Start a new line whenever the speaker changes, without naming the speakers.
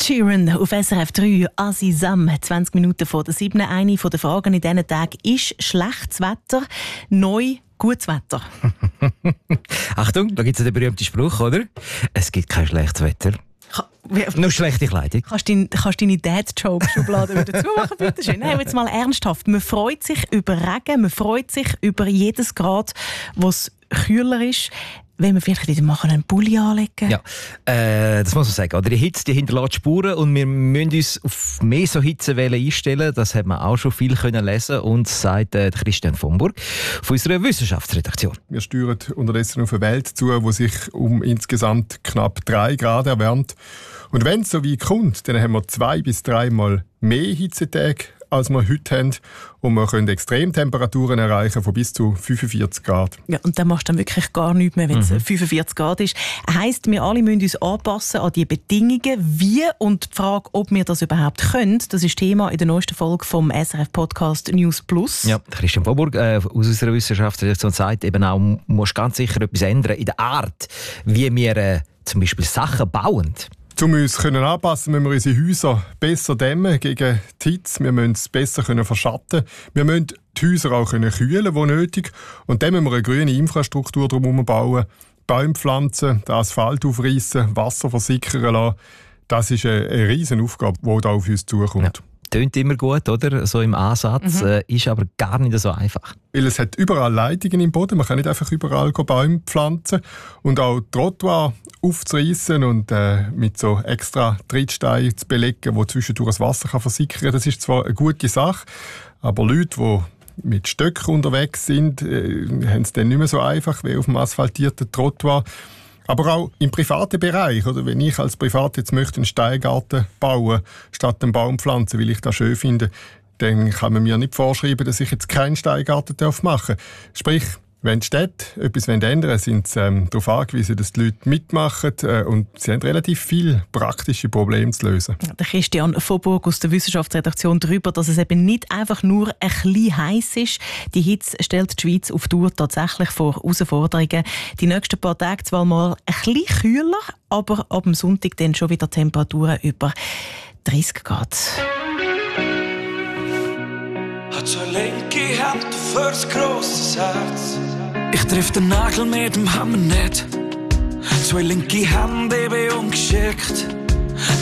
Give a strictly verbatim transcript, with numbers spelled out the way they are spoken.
Sheeran auf S R F drei, Azizam, zwanzig Minuten vor der sieben. Eine der Fragen in diesen Tagen ist schlechtes Wetter, neu gutes Wetter.
Achtung, da gibt es den berühmten Spruch, oder? Es gibt kein schlechtes Wetter.
Ka-
Nur schlechte Kleidung.
Kannst du dein, kannst deine Dad-Joke-Schublade wieder zumachen, bitte schön? Nein, jetzt mal ernsthaft. Man freut sich über Regen, man freut sich über jedes Grad, wo es kühler ist. Wenn wir vielleicht wieder machen, einen Pulli anlegen?
Ja, äh, das muss man sagen. Oder? Die Hitze die hinterlässt Spuren und wir müssen uns auf mehr so Hitzewellen einstellen. Das hat man auch schon viel können lesen und sagt äh, Christian von Burg von unserer Wissenschaftsredaktion.
Wir steuern unterdessen auf eine Welt zu, die sich um insgesamt knapp drei Grad erwärmt. Und wenn es so weit kommt, dann haben wir zwei bis dreimal mehr Hitzetage, als wir heute haben. Und wir können Extremtemperaturen erreichen von bis zu fünfundvierzig Grad.
Ja, und dann machst du dann wirklich gar nichts mehr, wenn es mhm. fünfundvierzig Grad ist. Heisst, wir alle müssen uns anpassen an die Bedingungen. Wie und die Frage, ob wir das überhaupt können, das ist Thema in der neuesten Folge vom S R F-Podcast News Plus.
Ja, Christian von Burg äh, aus unserer Wissenschaftsredaktion sagt eben auch, man muss ganz sicher etwas ändern in der Art, wie wir äh, zum Beispiel Sachen bauen.
Um uns können anpassen, müssen wir unsere Häuser besser dämmen gegen die Hitze. Wir müssen es besser können verschatten. Wir müssen die Häuser auch können kühlen, wo nötig. Und dann müssen wir eine grüne Infrastruktur drumherum bauen. Bäume pflanzen, den Asphalt aufreißen, Wasser versickern lassen. Das ist eine, eine riesen Aufgabe, die da auf uns zukommt.
Ja. Tönt immer gut, oder? So im Ansatz, mhm. äh, ist aber gar nicht so einfach.
Weil es hat überall Leitungen im Boden, man kann nicht einfach überall Bäume pflanzen. Und auch Trottoir aufzureissen und äh, mit so extra Trittsteinen zu belegen, die zwischendurch das Wasser kann versickern kann. Das ist zwar eine gute Sache, aber Leute, die mit Stöcken unterwegs sind, äh, haben es dann nicht mehr so einfach wie auf dem asphaltierten Trottoir. Aber auch im privaten Bereich, oder? Wenn ich als Privat jetzt möchte einen Steingarten bauen statt einen Baum pflanzen, weil ich das schön finde, dann kann man mir nicht vorschreiben, dass ich jetzt keinen Steingarten machen darf. Sprich, wenn die Städte etwas ändern wollen, sind sie ähm, darauf angewiesen, dass die Leute mitmachen äh, und sie haben relativ viele praktische Probleme zu lösen.
Der Christian von Burg aus der Wissenschaftsredaktion darüber, dass es eben nicht einfach nur ein bisschen heiß ist. Die Hitze stellt die Schweiz auf Tour tatsächlich vor Herausforderungen. Die nächsten paar Tage zwar mal ein bisschen kühler, aber ab dem Sonntag dann schon wieder Temperaturen über dreißig Grad.
Hat so eine linke Hand fürs grosses Herz. Ich triff den Nagel mit dem Hammer nicht. Zwei linke Hände eben umgeschickt.